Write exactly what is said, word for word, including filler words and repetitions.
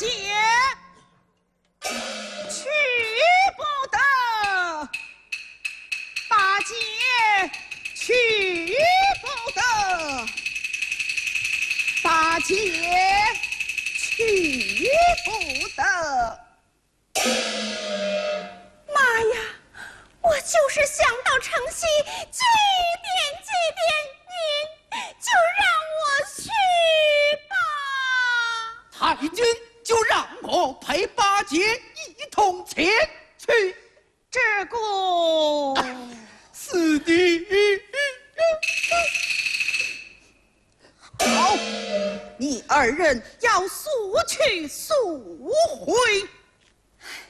姐去不得，八姐去不得，八姐去不得。 妈呀！我就是想到城西祭奠祭奠您，就让我去吧。 太君就让我陪八姐一同前去。 这个是的。 好，你二人要速去速回。